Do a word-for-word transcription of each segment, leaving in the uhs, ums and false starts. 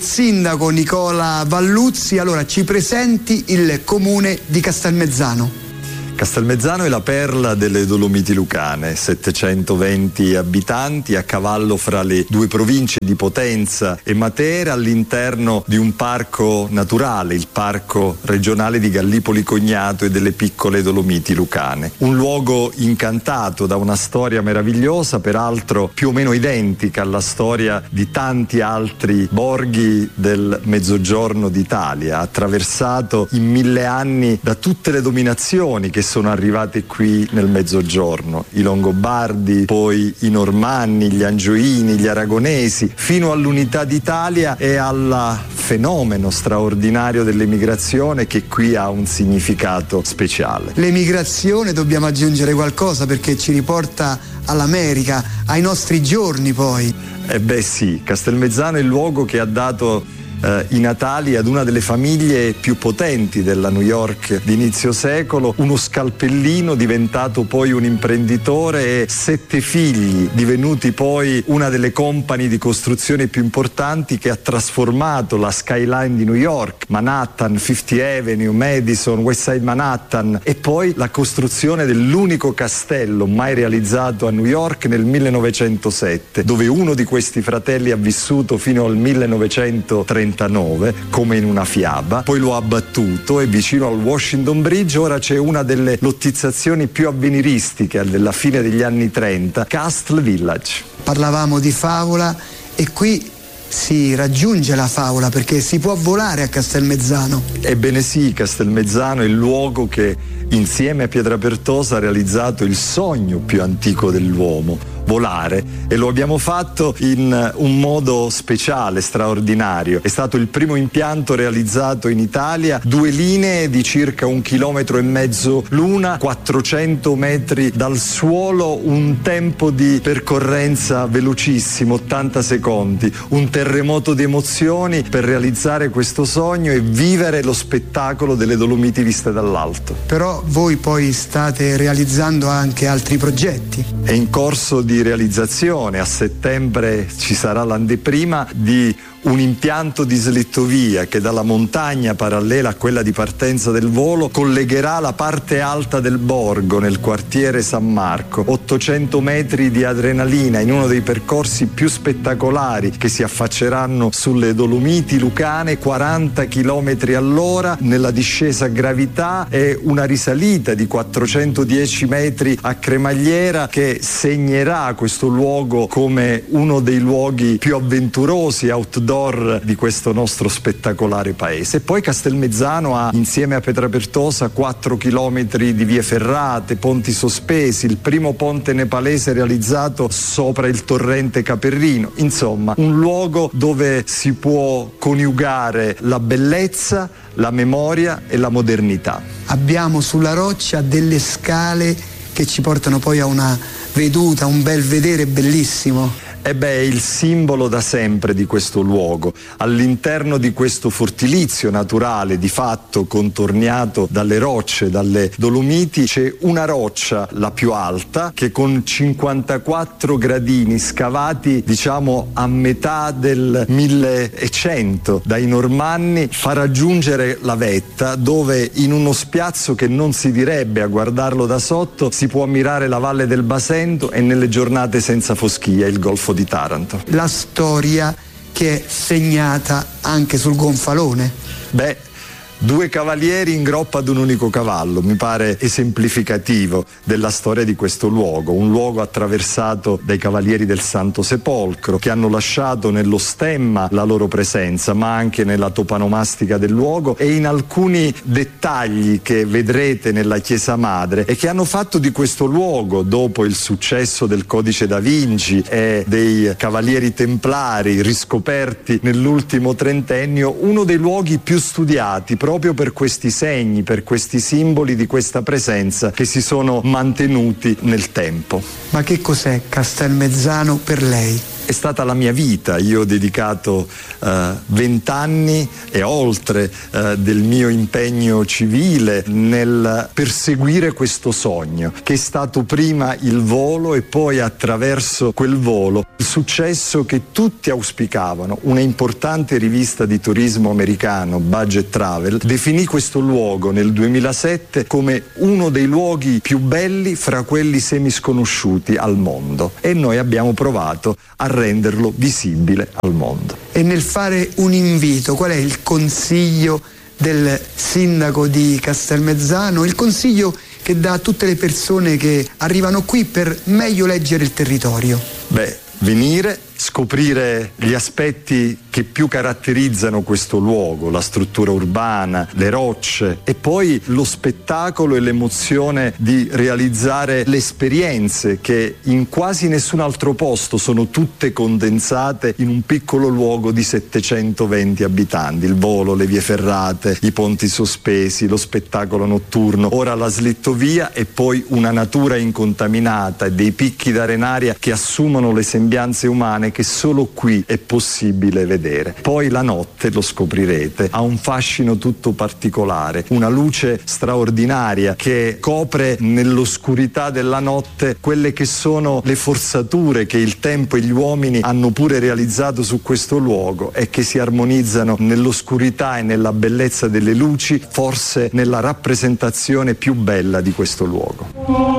Sindaco Nicola Valluzzi, allora ci presenti il comune di Castelmezzano. Castelmezzano è la perla delle Dolomiti Lucane, settecentoventi abitanti, a cavallo fra le due province di Potenza e Matera, all'interno di un parco naturale, il parco regionale di Gallipoli Cognato e delle piccole Dolomiti Lucane. Un luogo incantato da una storia meravigliosa, peraltro più o meno identica alla storia di tanti altri borghi del Mezzogiorno d'Italia, attraversato in mille anni da tutte le dominazioni che sono arrivate qui nel Mezzogiorno, i Longobardi, poi i Normanni, gli Angioini, gli Aragonesi, fino all'unità d'Italia e al fenomeno straordinario dell'emigrazione che qui ha un significato speciale. L'emigrazione, dobbiamo aggiungere qualcosa perché ci riporta all'America, ai nostri giorni poi. Eh beh sì, Castelmezzano è il luogo che ha dato Uh, i natali ad una delle famiglie più potenti della New York di inizio secolo, uno scalpellino diventato poi un imprenditore e sette figli, divenuti poi una delle company di costruzione più importanti che ha trasformato la skyline di New York, Manhattan, Fifth Avenue, Madison, West Side Manhattan, e poi la costruzione dell'unico castello mai realizzato a New York nel millenovecentosette, dove uno di questi fratelli ha vissuto fino al millenovecentotrenta come in una fiaba, poi lo ha abbattuto e vicino al Washington Bridge ora c'è una delle lottizzazioni più avveniristiche della fine degli anni trenta, Castle Village. Parlavamo di favola e qui si raggiunge la favola perché si può volare a Castelmezzano. Ebbene sì, Castelmezzano è il luogo che insieme a Pietrapertosa ha realizzato il sogno più antico dell'uomo, volare, e lo abbiamo fatto in un modo speciale, straordinario. È stato il primo impianto realizzato in Italia, due linee di circa un chilometro e mezzo l'una, quattrocento metri dal suolo, un tempo di percorrenza velocissimo, ottanta secondi, un terremoto di emozioni per realizzare questo sogno e vivere lo spettacolo delle Dolomiti viste dall'alto. Però voi poi state realizzando anche altri progetti. È in corso di realizzazione, a settembre ci sarà l'anteprima di un impianto di slettovia che dalla montagna parallela a quella di partenza del volo collegherà la parte alta del borgo nel quartiere San Marco, ottocento metri di adrenalina in uno dei percorsi più spettacolari che si affacceranno sulle Dolomiti Lucane, quaranta chilometri all'ora nella discesa a gravità e una risalita di quattrocentodieci metri a cremagliera che segnerà questo luogo come uno dei luoghi più avventurosi, outdoor di questo nostro spettacolare paese. E poi Castelmezzano ha, insieme a Pietrapertosa, quattro chilometri di vie ferrate, ponti sospesi, il primo ponte nepalese realizzato sopra il torrente Caperrino. Insomma, un luogo dove si può coniugare la bellezza, la memoria e la modernità. Abbiamo sulla roccia delle scale che ci portano poi a una veduta, un bel vedere bellissimo. E beh, è il simbolo da sempre di questo luogo. All'interno di questo fortilizio naturale, di fatto contorniato dalle rocce, dalle Dolomiti, c'è una roccia, la più alta, che con cinquantaquattro gradini scavati, diciamo, a metà del millecento dai Normanni, fa raggiungere la vetta, dove in uno spiazzo che non si direbbe a guardarlo da sotto si può ammirare la valle del Basento e nelle giornate senza foschia il Golfo di Taranto. La storia che è segnata anche sul gonfalone. Beh, due cavalieri in groppa ad un unico cavallo, mi pare esemplificativo della storia di questo luogo, un luogo attraversato dai cavalieri del Santo Sepolcro che hanno lasciato nello stemma la loro presenza, ma anche nella toponomastica del luogo e in alcuni dettagli che vedrete nella chiesa madre e che hanno fatto di questo luogo, dopo il successo del Codice da Vinci e dei Cavalieri Templari riscoperti nell'ultimo trentennio, uno dei luoghi più studiati proprio per questi segni, per questi simboli di questa presenza che si sono mantenuti nel tempo. Ma che cos'è Castelmezzano per lei? è stata la mia vita. Io ho dedicato vent'anni uh, e oltre uh, del mio impegno civile nel perseguire questo sogno, che è stato prima il volo e poi attraverso quel volo il successo che tutti auspicavano. Una importante rivista di turismo americano, Budget Travel, definì questo luogo nel duemilasette come uno dei luoghi più belli fra quelli semisconosciuti al mondo, e noi abbiamo provato a renderlo visibile al mondo. E nel fare un invito, qual è il consiglio del sindaco di Castelmezzano, il consiglio che dà a tutte le persone che arrivano qui per meglio leggere il territorio? Beh, venire, scoprire gli aspetti che più caratterizzano questo luogo, la struttura urbana, le rocce, e poi lo spettacolo e l'emozione di realizzare le esperienze che in quasi nessun altro posto sono tutte condensate in un piccolo luogo di settecentoventi abitanti. Il volo, le vie ferrate, i ponti sospesi, lo spettacolo notturno, ora la slittovia e poi una natura incontaminata e dei picchi d'arenaria che assumono le sembianze umane che solo qui è possibile vedere. Poi la notte, lo scoprirete, ha un fascino tutto particolare, una luce straordinaria che copre nell'oscurità della notte quelle che sono le forzature che il tempo e gli uomini hanno pure realizzato su questo luogo e che si armonizzano nell'oscurità e nella bellezza delle luci, forse nella rappresentazione più bella di questo luogo.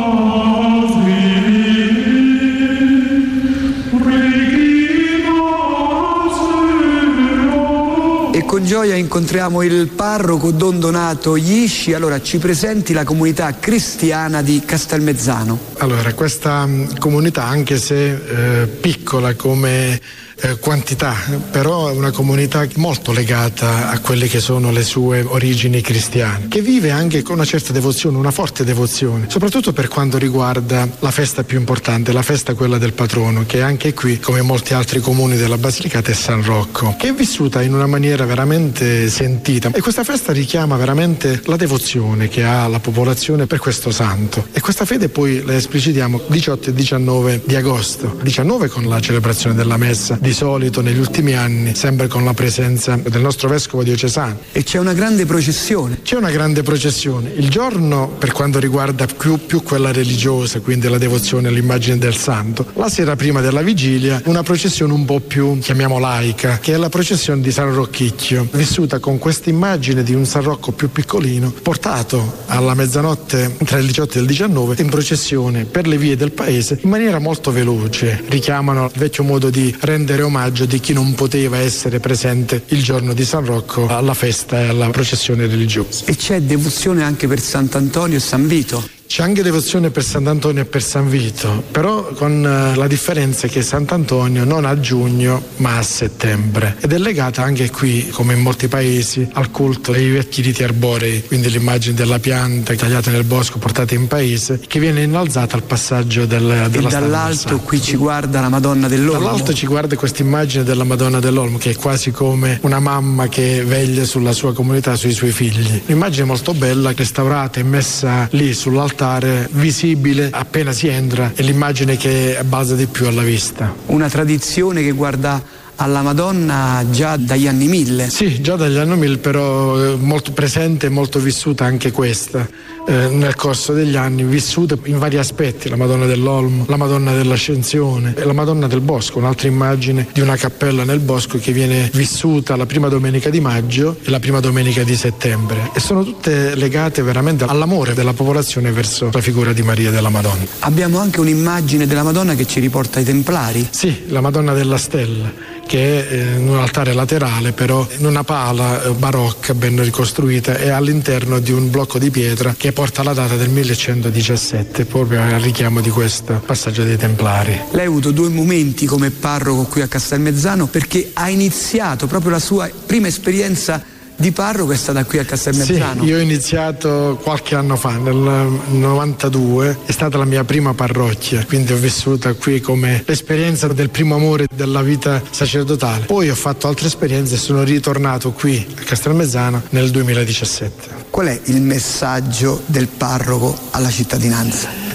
E con gioia incontriamo il parroco Don Donato Isci. Allora, ci presenti la comunità cristiana di Castelmezzano. Allora, questa comunità, anche se eh, piccola come eh, quantità, però è una comunità molto legata a quelle che sono le sue origini cristiane, che vive anche con una certa devozione, una forte devozione, soprattutto per quanto riguarda la festa più importante, la festa quella del patrono, che anche qui, come molti altri comuni della Basilicata, è San Rocco, che è vissuta in una maniera veramente sentita, e questa festa richiama veramente la devozione che ha la popolazione per questo santo, e questa fede poi la esplicitiamo diciotto e diciannove di agosto. diciannove con la celebrazione della messa, di solito negli ultimi anni sempre con la presenza del nostro vescovo diocesano. E c'è una grande processione. C'è una grande processione. Il giorno, per quanto riguarda più, più quella religiosa, quindi la devozione all'immagine del santo, la sera prima della vigilia una processione un po' più, chiamiamo laica, che è la processione di San Rocchicchio, vissuta con questa immagine di un San Rocco più piccolino, portato alla mezzanotte tra il diciotto e il diciannove in processione per le vie del paese in maniera molto veloce. Richiamano il vecchio modo di rendere omaggio di chi non poteva essere presente il giorno di San Rocco alla festa e alla processione religiosa. E c'è devozione anche per Sant'Antonio e San Vito. C'è anche devozione per Sant'Antonio e per San Vito, però con la differenza che Sant'Antonio non a giugno ma a settembre, ed è legata anche qui, come in molti paesi, al culto dei vecchi riti arborei, quindi l'immagine della pianta tagliata nel bosco portata in paese, che viene innalzata al passaggio del, della e dall'alto qui ci guarda la Madonna dell'Olmo. Dall'alto ci guarda questa immagine della Madonna dell'Olmo, che è quasi come una mamma che veglia sulla sua comunità, sui suoi figli. Un'immagine molto bella, restaurata e messa lì sull'altare, visibile appena si entra, è l'immagine che balza di più alla vista. Una tradizione che guarda alla Madonna già dagli anni mille. Sì, già dagli anni mille, però molto presente e molto vissuta anche questa eh, nel corso degli anni, vissuta in vari aspetti, la Madonna dell'Olmo, la Madonna dell'Ascensione e la Madonna del Bosco, un'altra immagine di una cappella nel bosco che viene vissuta la prima domenica di maggio e la prima domenica di settembre, e sono tutte legate veramente all'amore della popolazione verso la figura di Maria della Madonna. Abbiamo anche un'immagine della Madonna che ci riporta ai Templari. Sì, la Madonna della Stella, che è in un altare laterale, però in una pala barocca ben ricostruita, e all'interno di un blocco di pietra che porta la data del millecentodiciassette, proprio al richiamo di questo passaggio dei Templari. Lei ha avuto due momenti come parroco qui a Castelmezzano, perché ha iniziato proprio la sua prima esperienza di parroco è stata qui a Castelmezzano. Sì, io ho iniziato qualche anno fa, nel novantadue, è stata la mia prima parrocchia, quindi ho vissuta qui come l'esperienza del primo amore della vita sacerdotale. Poi ho fatto altre esperienze e sono ritornato qui a Castelmezzano nel duemiladiciassette. Qual è il messaggio del parroco alla cittadinanza?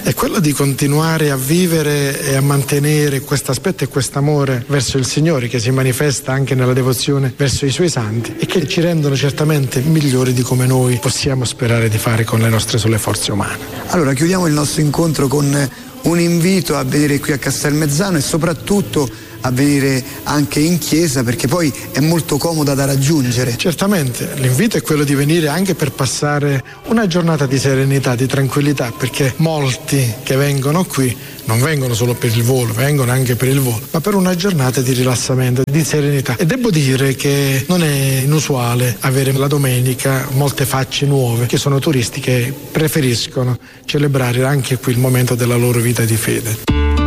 è quello di continuare a vivere e a mantenere questo aspetto e questo amore verso il Signore, che si manifesta anche nella devozione verso i Suoi santi e che ci rendono certamente migliori di come noi possiamo sperare di fare con le nostre sole forze umane. Allora chiudiamo il nostro incontro con un invito a venire qui a Castelmezzano e soprattutto a venire anche in chiesa, perché poi è molto comoda da raggiungere. Certamente, l'invito è quello di venire anche per passare una giornata di serenità, di tranquillità, perché molti che vengono qui non vengono solo per il volo, vengono anche per il volo, ma per una giornata di rilassamento, di serenità. E devo dire che non è inusuale avere la domenica molte facce nuove che sono turisti che preferiscono celebrare anche qui il momento della loro vita di fede.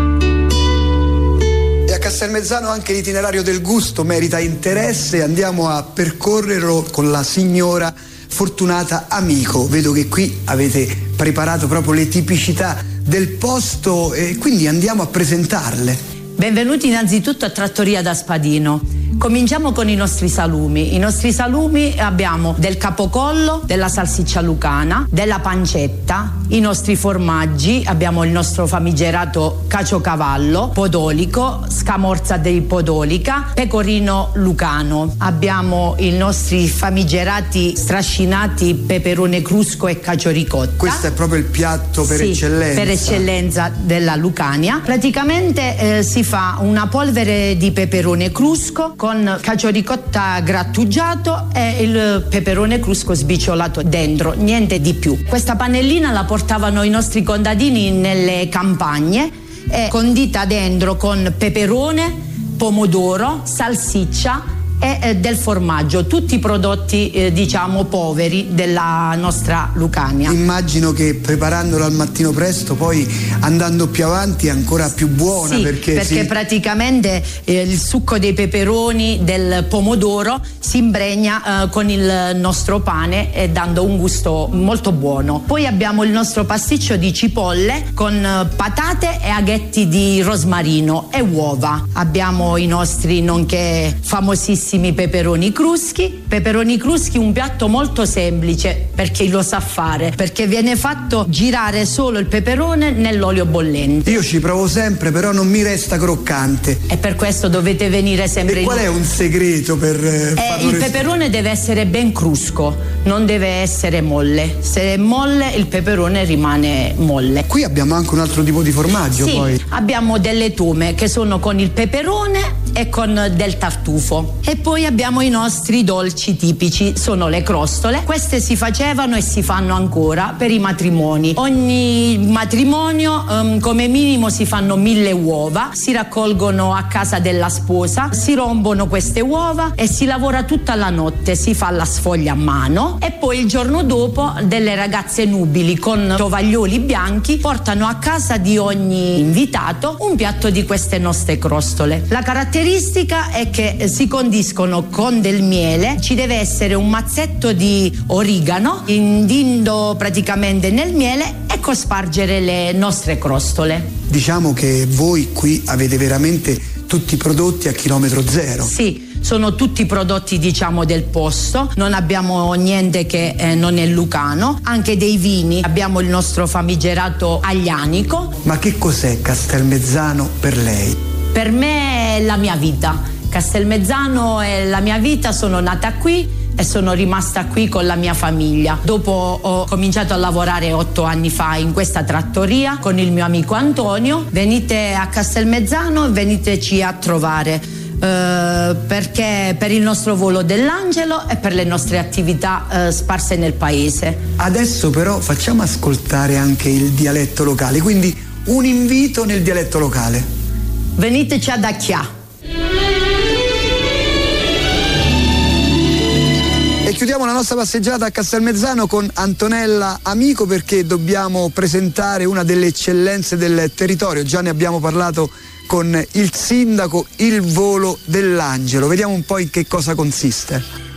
E a Castelmezzano anche l'itinerario del gusto merita interesse, andiamo a percorrerlo con la signora Fortunata Amico. Vedo che qui avete preparato proprio le tipicità del posto e quindi andiamo a presentarle. Benvenuti innanzitutto a Trattoria da Spadino. Cominciamo con i nostri salumi. I nostri salumi abbiamo del capocollo, della salsiccia lucana, della pancetta, i nostri formaggi, abbiamo il nostro famigerato caciocavallo, podolico, scamorza di podolica, pecorino lucano. Abbiamo i nostri famigerati strascinati peperone crusco e cacio ricotta. Questo è proprio il piatto per sì, eccellenza. per eccellenza della Lucania. Praticamente eh, si fa una polvere di peperone crusco con cacio ricotta grattugiato e il peperone crusco sbriciolato dentro, niente di più. Questa pannellina la portavano i nostri contadini nelle campagne, è condita dentro con peperone, pomodoro, salsiccia e eh, del formaggio, tutti prodotti eh, diciamo poveri della nostra Lucania. Immagino che preparandolo al mattino presto, poi andando più avanti è ancora più buona, sì, perché, perché si... praticamente eh, il succo dei peperoni, del pomodoro si impregna eh, con il nostro pane e dando un gusto molto buono. Poi abbiamo il nostro pasticcio di cipolle con eh, patate e aghetti di rosmarino e uova. Abbiamo i nostri nonché famosissimi peperoni cruschi. Peperoni cruschi, un piatto molto semplice per chi lo sa fare, perché viene fatto girare solo il peperone nell'olio bollente. Io ci provo sempre, però non mi resta croccante. E per questo dovete venire sempre. E qual in... è un segreto per eh, farlo? Il rest... peperone deve essere ben crusco, non deve essere molle. Se è molle il peperone rimane molle. Qui abbiamo anche un altro tipo di formaggio. Sì, poi abbiamo delle tume che sono con il peperone e con del tartufo. E poi abbiamo i nostri dolci tipici, sono le crostole. Queste si facevano e si fanno ancora per i matrimoni. Ogni matrimonio um, come minimo si fanno mille uova, si raccolgono a casa della sposa, si rompono queste uova e si lavora tutta la notte, si fa la sfoglia a mano e poi il giorno dopo delle ragazze nubili con tovaglioli bianchi portano a casa di ogni invitato un piatto di queste nostre crostole. La caratteristica è che si condiscono con del miele, ci deve essere un mazzetto di origano indindo praticamente nel miele e cospargere le nostre crostole. Diciamo che voi qui avete veramente tutti i prodotti a chilometro zero. Sì, sono tutti prodotti diciamo del posto, non abbiamo niente che eh, non è lucano, anche dei vini, abbiamo il nostro famigerato aglianico. Ma che cos'è Castelmezzano per lei? Per me è la mia vita. Castelmezzano è la mia vita, sono nata qui e sono rimasta qui con la mia famiglia. Dopo ho cominciato a lavorare otto anni fa in questa trattoria con il mio amico Antonio. Venite a Castelmezzano, veniteci a trovare. Uh, perché per il nostro volo dell'Angelo e per le nostre attività uh, sparse nel paese. Adesso però facciamo ascoltare anche il dialetto locale, quindi un invito nel dialetto locale. Veniteci ad Acchià. E chiudiamo la nostra passeggiata a Castelmezzano con Antonella Amico, perché dobbiamo presentare una delle eccellenze del territorio. Già ne abbiamo parlato con il sindaco, il volo dell'Angelo. Vediamo un po' in che cosa consiste.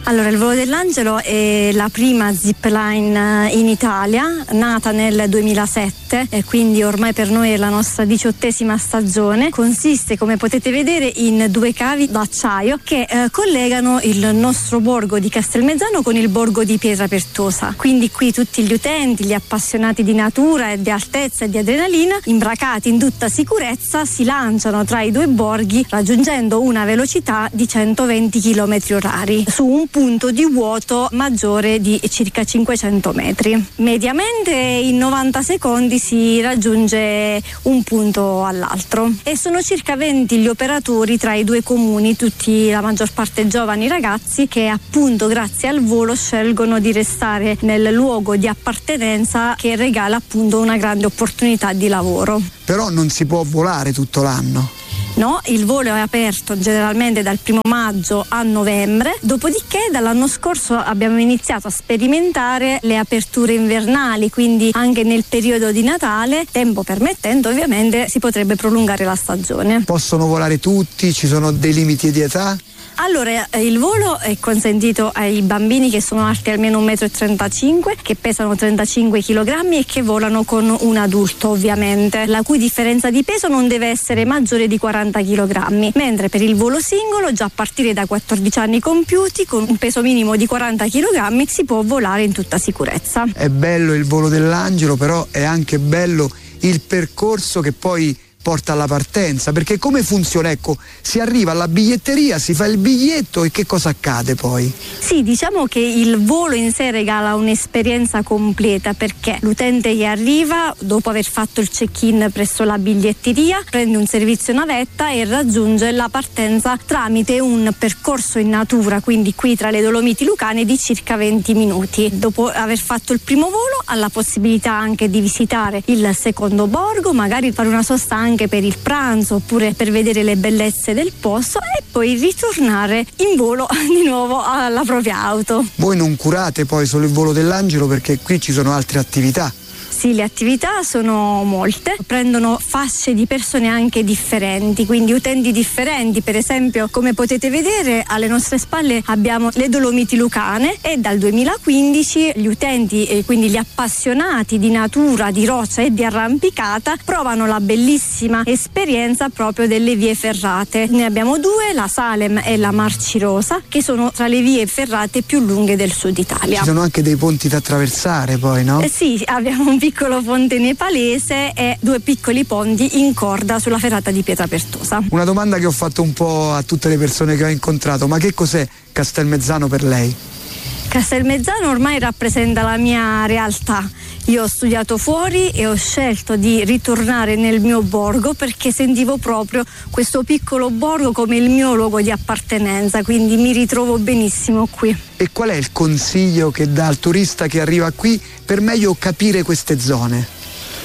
Allora, il Volo dell'Angelo è la prima zipline in Italia, nata nel duemilasette e quindi ormai per noi è la nostra diciottesima stagione. Consiste, come potete vedere, in due cavi d'acciaio che eh, collegano il nostro borgo di Castelmezzano con il borgo di Pietrapertosa. Quindi qui tutti gli utenti, gli appassionati di natura e di altezza e di adrenalina, imbracati in tutta sicurezza, si lanciano tra i due borghi raggiungendo una velocità di centoventi chilometri orari su un punto di vuoto maggiore di circa cinquecento metri. Mediamente in novanta secondi si raggiunge un punto all'altro e sono circa venti gli operatori tra i due comuni, tutti la maggior parte giovani ragazzi che appunto grazie al volo scelgono di restare nel luogo di appartenenza che regala appunto una grande opportunità di lavoro. Però non si può volare tutto l'anno. No, il volo è aperto generalmente dal primo maggio a novembre, dopodiché dall'anno scorso abbiamo iniziato a sperimentare le aperture invernali, quindi anche nel periodo di Natale, tempo permettendo ovviamente, si potrebbe prolungare la stagione. Possono volare tutti? Ci sono dei limiti di età? Allora, il volo è consentito ai bambini che sono alti almeno un metro e trentacinque, che pesano trentacinque chilogrammi e che volano con un adulto ovviamente, la cui differenza di peso non deve essere maggiore di quaranta chilogrammi, mentre per il volo singolo già a partire da quattordici anni compiuti con un peso minimo di quaranta chilogrammi si può volare in tutta sicurezza. È bello il Volo dell'Angelo, però è anche bello il percorso che poi porta alla partenza, perché come funziona? Ecco, si arriva alla biglietteria, si fa il biglietto e che cosa accade poi? Sì, diciamo che il volo in sé regala un'esperienza completa, perché l'utente che arriva dopo aver fatto il check-in presso la biglietteria prende un servizio navetta e raggiunge la partenza tramite un percorso in natura, quindi qui tra le Dolomiti Lucane, di circa venti minuti. Dopo aver fatto il primo volo ha la possibilità anche di visitare il secondo borgo, magari fare una sosta anche anche per il pranzo oppure per vedere le bellezze del posto e poi ritornare in volo di nuovo alla propria auto. Voi non curate poi solo il Volo dell'Angelo, perché qui ci sono altre attività? Sì, le attività sono molte, prendono fasce di persone anche differenti, quindi utenti differenti. Per esempio, come potete vedere, alle nostre spalle abbiamo le Dolomiti Lucane e dal duemilaquindici gli utenti, e quindi gli appassionati di natura, di roccia e di arrampicata, provano la bellissima esperienza proprio delle vie ferrate. Ne abbiamo due, la Salem e la Marcirosa, che sono tra le vie ferrate più lunghe del sud Italia. Ci sono anche dei ponti da attraversare poi, no? Eh sì, abbiamo un piccolo ponte nepalese e due piccoli ponti in corda sulla ferrata di Pietrapertosa. Una domanda che ho fatto un po' a tutte le persone che ho incontrato: ma che cos'è Castelmezzano per lei? Castelmezzano ormai rappresenta la mia realtà. Io ho studiato fuori e ho scelto di ritornare nel mio borgo perché sentivo proprio questo piccolo borgo come il mio luogo di appartenenza, quindi mi ritrovo benissimo qui. E qual è il consiglio che dà al turista che arriva qui per meglio capire queste zone?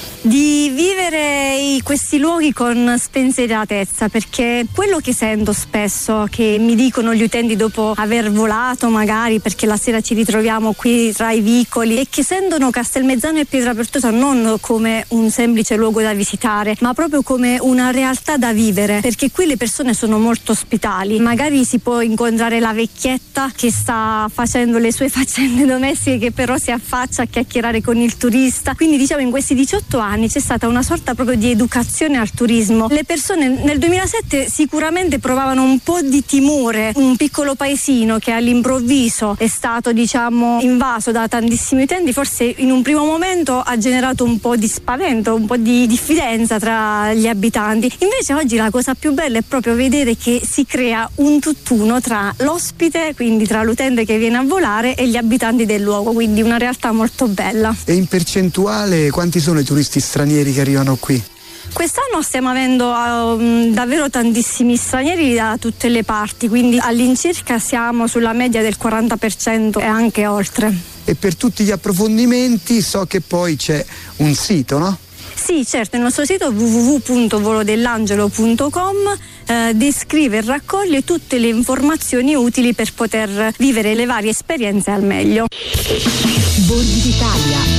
Di vivere i, questi luoghi con spensieratezza, perché quello che sento spesso, che mi dicono gli utenti dopo aver volato magari, perché la sera ci ritroviamo qui tra i vicoli, è che sentono Castelmezzano e Pietrapertosa non come un semplice luogo da visitare, ma proprio come una realtà da vivere, perché qui le persone sono molto ospitali. Magari si può incontrare la vecchietta che sta facendo le sue faccende domestiche, che però si affaccia a chiacchierare con il turista. Quindi diciamo in questi diciotto anni c'è stata una sorta proprio di educazione al turismo. Le persone nel duemilasette sicuramente provavano un po' di timore, un piccolo paesino che all'improvviso è stato diciamo invaso da tantissimi utenti, forse in un primo momento ha generato un po' di spavento, un po' di diffidenza tra gli abitanti. Invece oggi la cosa più bella è proprio vedere che si crea un tutt'uno tra l'ospite, quindi tra l'utente che viene a volare, e gli abitanti del luogo, quindi una realtà molto bella. E in percentuale quanti sono i turisti stranieri che arrivano qui? Quest'anno stiamo avendo uh, davvero tantissimi stranieri da tutte le parti, quindi all'incirca siamo sulla media del quaranta per cento e anche oltre. E per tutti gli approfondimenti so che poi c'è un sito, no? Sì, certo, il nostro sito w w w punto volo dell'angelo punto com eh, descrive e raccoglie tutte le informazioni utili per poter vivere le varie esperienze al meglio. Borghi d'Italia.